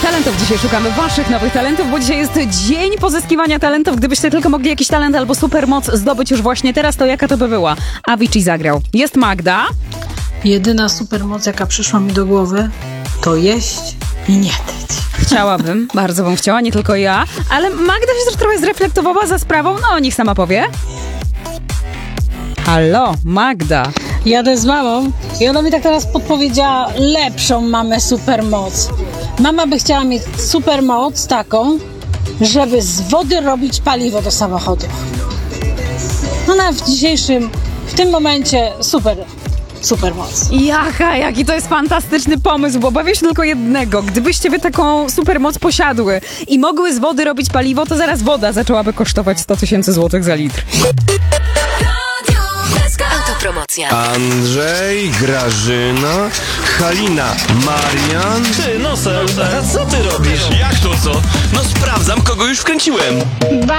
nowych talentów. Dzisiaj szukamy waszych nowych talentów, bo dzisiaj jest dzień pozyskiwania talentów. Gdybyście tylko mogli jakiś talent albo supermoc zdobyć już właśnie teraz, to jaka to by była? Avicii zagrał. Jest Magda. Jedyna supermoc, jaka przyszła mi do głowy, to jeść i nie tyć. Chciałabym, bardzo bym chciała, nie tylko ja, ale Magda się też trochę zreflektowała za sprawą, no niech sama powie. Halo, Magda. Jadę z mamą i ona mi tak teraz podpowiedziała lepszą mamę supermoc. Mama by chciała mieć supermoc taką, żeby z wody robić paliwo do samochodów. Ona w tym momencie supermoc. Jaki to jest fantastyczny pomysł, bo obawiam się tylko jednego. Gdybyście wy taką supermoc posiadły i mogły z wody robić paliwo, to zaraz woda zaczęłaby kosztować 100 000 złotych za litr. Autopromocja. Andrzej, Grażyna, Halina, Marian. Ty, Nosel, a co ty robisz? Jak to co? No sprawdzam, kogo już wkręciłem.